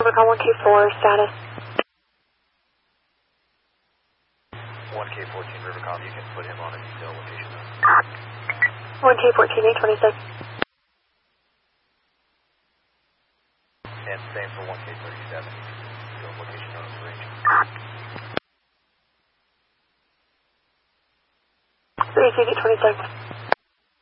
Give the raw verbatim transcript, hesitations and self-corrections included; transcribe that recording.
Rubicon one K four, status. one K fourteen Rivercom, you can put him on a detail location now. one K fourteen, eight twenty-six. And same for one K thirty-seven, detail location known as range. three C eight twenty-six.